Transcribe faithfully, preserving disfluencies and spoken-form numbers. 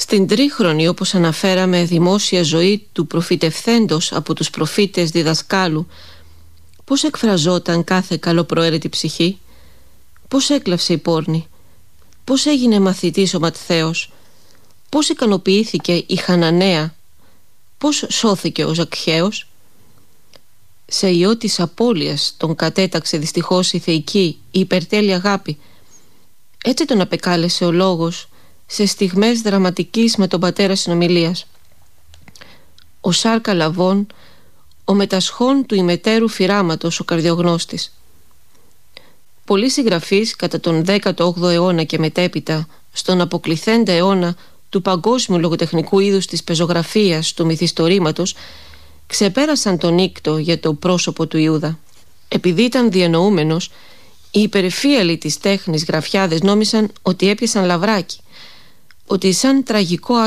Στην τρίχρονη, όπως αναφέραμε, δημόσια ζωή του προφητευθέντος από τους προφήτες διδασκάλου, πώς εκφραζόταν κάθε καλοπροαίρετη ψυχή, πώς έκλαψε η πόρνη, πώς έγινε μαθητής ο Ματθαίος, πώς ικανοποιήθηκε η Χαναναία, πώς σώθηκε ο Ζακχαίος. Σε ιό της απώλειας τον κατέταξε δυστυχώς η θεϊκή, η υπερτέλεια αγάπη. Έτσι τον απεκάλεσε ο λόγος σε στιγμές δραματικής με τον πατέρα συνομιλίας. Ο Σάρκα Λαβών, ο μετασχών του ημετέρου φυράματος, ο καρδιογνώστης. Πολλοί συγγραφείς κατά τον δέκατο όγδοο αιώνα και μετέπειτα, στον αποκλειθέντα αιώνα του παγκόσμιου λογοτεχνικού είδους της πεζογραφίας, του μυθιστορήματος, ξεπέρασαν τον ίκτο για το πρόσωπο του Ιούδα. Επειδή ήταν διανοούμενος, οι υπερφύαλοι της τέχνης γραφιάδες νόμισαν ότι έπιασαν λαβράκι, ότι σαν τραγικό